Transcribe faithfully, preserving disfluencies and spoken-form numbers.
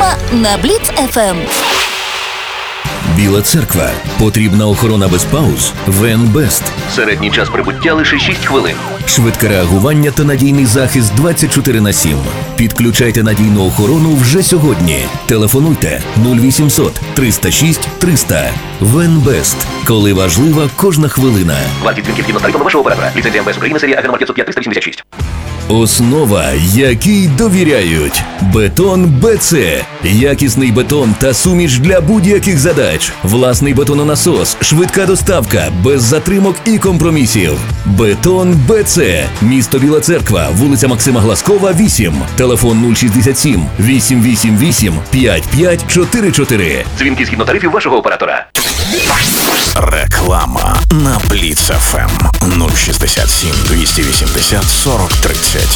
Реклама на Бліц еф ем. Біла церква. Потрібна охорона без пауз. Венбест. Середній час прибуття лише шість хвилин. Швидке реагування та надійний захист двадцять чотири на сім. Підключайте надійну охорону вже сьогодні. Телефонуйте нуль вісімсот триста шість триста. Венбест. Коли важлива кожна хвилина. Вартість дзвінків згідно з тарифами вашого оператора. Ліцензія ем ве ес України, серія Агромаркет п'ять триста вісімдесят шість. Основа, якій довіряють. Бетон БЦ. Якісний бетон та суміш для будь-яких задач. Власний бетононасос, швидка доставка, без затримок і компромісів. Бетон БЦ. Місто Біла Церква, вулиця Максима Глазкова, вісім. Телефон нуль шістдесят сім вісімсот вісімдесят вісім п'ятдесят п'ять чотирюдесят чотири. Дзвінки згідно тарифів вашого оператора. Реклама на Бліц еф ем нуль шістдесят сім двісті вісімдесят сорок тридцять.